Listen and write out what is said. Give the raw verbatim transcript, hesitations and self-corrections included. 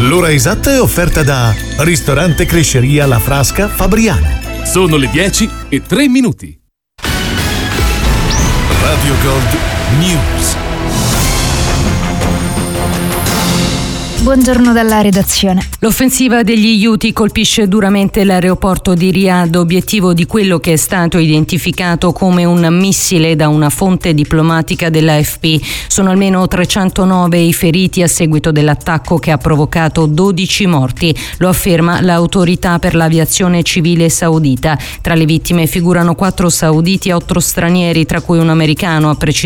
L'ora esatta è offerta da Ristorante Cresceria La Frasca Fabriano. Sono le dieci e tre minuti. Radio Gold News. Buongiorno dalla redazione. L'offensiva degli Houthi colpisce duramente l'aeroporto di Riyadh, obiettivo di quello che è stato identificato come un missile da una fonte diplomatica dell'A F P. Sono almeno trecentonove i feriti a seguito dell'attacco che ha provocato dodici morti, lo afferma l'autorità per l'aviazione civile saudita. Tra le vittime figurano quattro sauditi e otto stranieri, tra cui un americano, ha precisato